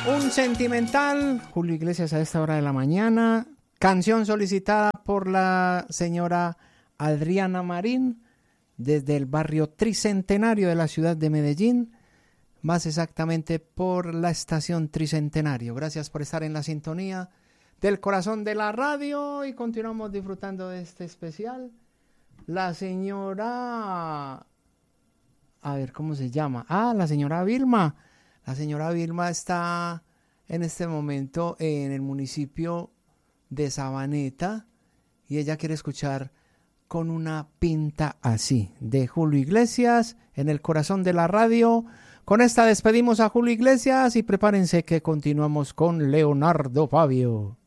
Un sentimental, Julio Iglesias a esta hora de la mañana. Canción solicitada por la señora Adriana Marín desde el barrio Tricentenario de la ciudad de Medellín, más exactamente por la estación Tricentenario. Gracias por estar en la sintonía del corazón de la radio y continuamos disfrutando de este especial. La señora... A ver, ¿cómo se llama? La señora Vilma. La señora Vilma está en este momento en el municipio de Sabaneta y ella quiere escuchar Con una pinta así, de Julio Iglesias, en el corazón de la radio. Con esta despedimos a Julio Iglesias y prepárense que continuamos con Leonardo Fabio.